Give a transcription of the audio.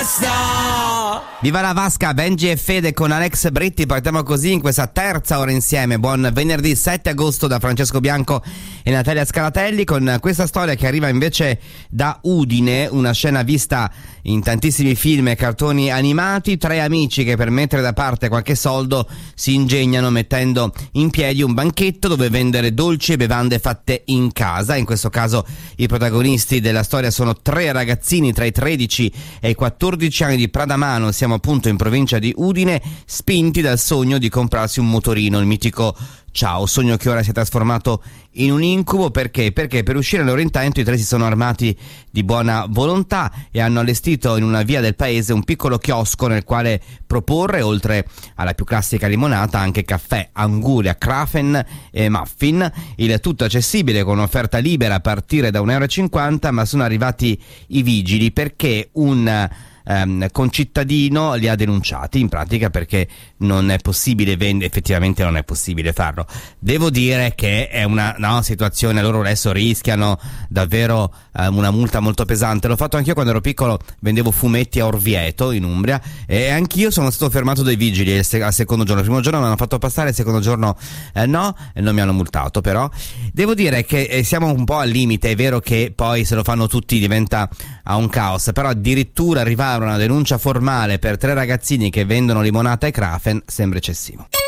Viva la Vasca, Benji e Fede con Alex Britti. Partiamo così in questa terza ora insieme. Buon venerdì 7 agosto da Francesco Bianco e Natalia Scalatelli, con questa storia che arriva invece da Udine, una scena vista in tantissimi film e cartoni animati. 3 amici che per mettere da parte qualche soldo si ingegnano mettendo in piedi un banchetto dove vendere dolci e bevande fatte in casa. In questo caso i protagonisti della storia sono 3 ragazzini tra i 13 e i 14 anni di Pradamano. Siamo appunto in provincia di Udine, spinti dal sogno di comprarsi un motorino, il mitico Ciao, sogno che ora si è trasformato in un incubo. Perché? Perché per uscire al loro intento i 3 si sono armati di buona volontà e hanno allestito in una via del paese un piccolo chiosco nel quale proporre, oltre alla più classica limonata, anche caffè, anguria, krafen e muffin. Il tutto accessibile con un'offerta libera a partire da €1,50 €, ma sono arrivati i vigili perché un concittadino li ha denunciati, in pratica perché non è possibile vendere, effettivamente non è possibile farlo. Devo dire che è una situazione, loro adesso rischiano davvero una multa molto pesante. L'ho fatto anch'io quando ero piccolo, vendevo fumetti a Orvieto in Umbria e anch'io sono stato fermato dai vigili al secondo giorno. Il primo giorno mi hanno fatto passare, il secondo giorno no, e non mi hanno multato. Però devo dire che siamo un po' al limite. È vero che poi se lo fanno tutti diventa un caos, però addirittura arrivare a una denuncia formale per 3 ragazzini che vendono limonata e krafen sembra eccessivo.